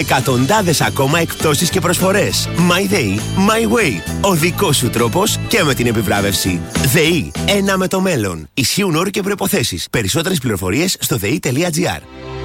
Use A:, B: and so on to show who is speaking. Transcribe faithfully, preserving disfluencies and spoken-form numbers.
A: Εκατοντάδες ακόμα εκπτώσεις και προσφορές. My Day, My Way. Ο δικός σου τρόπος και με την επιβράβευση. ΔΕΗ. Ένα με το μέλλον. Ισχύουν όροι και προϋποθέσεις. Περισσότερες πληροφορίες στο δε ι τελεία τζι άρ.